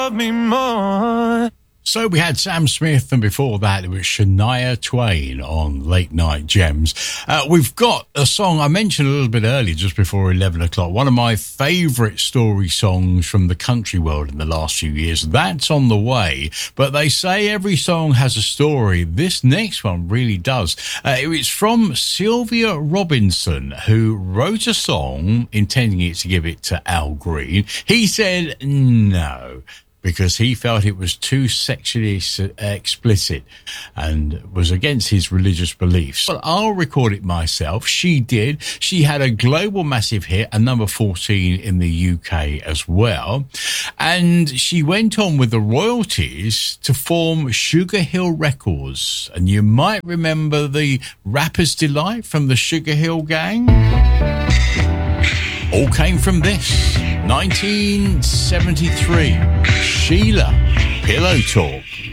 love me more. So we had Sam Smith, and before that it was Shania Twain on Late Night Gems. We've got a song I mentioned a little bit earlier, just before 11 o'clock, one of my favourite story songs from the country world in the last few years. That's on the way, but they say every song has a story. This next one really does. It's from Sylvia Robinson, who wrote a song intending it to give it to Al Green. He said no, because he felt it was too sexually explicit and was against his religious beliefs. But I'll record it myself. She did. She had a global massive hit, a number 14 in the UK as well. And she went on with the royalties to form Sugar Hill Records. And you might remember the Rapper's Delight from the Sugar Hill Gang. All came from this. 1973, Sheila, Pillow Talk.